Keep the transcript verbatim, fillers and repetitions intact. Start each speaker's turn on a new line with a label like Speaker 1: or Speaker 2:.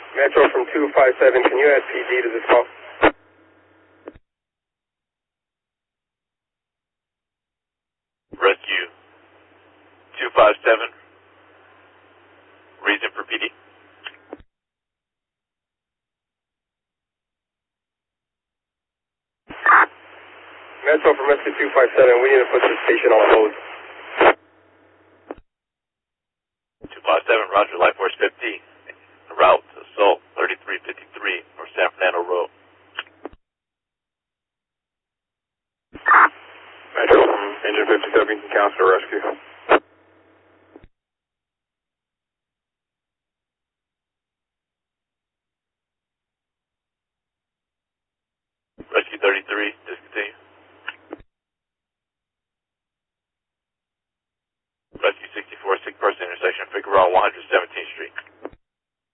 Speaker 1: Metro from two five seven, can you add P D to this call?
Speaker 2: Rescue two five seven, reason for P D.
Speaker 1: Metro from Rescue two five seven, we need to put this patient on hold.
Speaker 2: two five seven, Roger, Life Force fifty, route to Assault thirty-three fifty-three, or San Fernando Road.
Speaker 1: Metro from Engine fifty-seven, counselor rescue.
Speaker 2: Rescue thirty-three, discontinue.